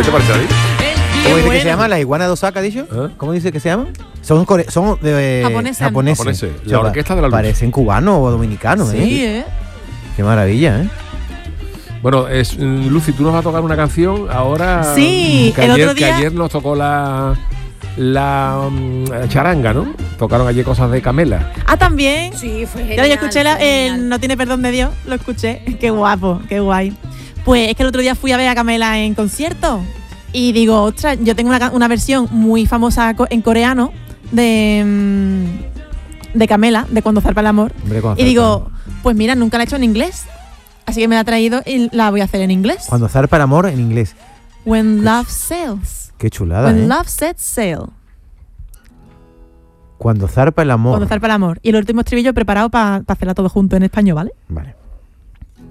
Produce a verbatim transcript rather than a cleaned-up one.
¿Qué te parece, David? ¿Cómo dice que se llama? ¿La iguana de Osaka, ha dicho? ¿Eh? ¿Cómo dice que se llama? Son, core son de, eh, Japoneses. japoneses. Japoneses, la O sea, Orquesta de la Luz. Parecen cubanos o dominicanos, Sí, ¿eh? ¿eh? Qué maravilla, ¿eh? Bueno, es, mm, Lucy, tú nos vas a tocar una canción ahora. Sí, que el ayer, otro día- que ayer nos tocó la la mm, charanga, ¿no? Tocaron allí cosas de Camela. Ah, también. Sí, fue Yo genial. ya escuché la- fue el genial. No tiene perdón de Dios, lo escuché. Qué guapo, qué guay. Pues es que el otro día fui a ver a Camela en concierto y digo, ostras, yo tengo una, ca- una versión muy famosa co- en coreano de, mm, de Camela, de Cuando zarpa el amor. Hombre, cuando Y zarpa- digo, pues mira, nunca la he hecho en inglés. Así que me la ha traído y la voy a hacer en inglés. Cuando zarpa el amor en inglés. When love sails. Qué chulada, When ¿eh? love sets sail. Cuando zarpa el amor. Cuando zarpa el amor. Y el último estribillo preparado para hacerla todo junto en español, ¿vale? Vale.